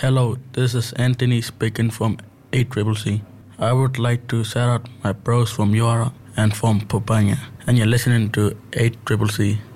Hello, this is Anthony speaking from 8CCC. I would like to shout out my bros from Yora and from Popanya. And you're listening to 8CCC.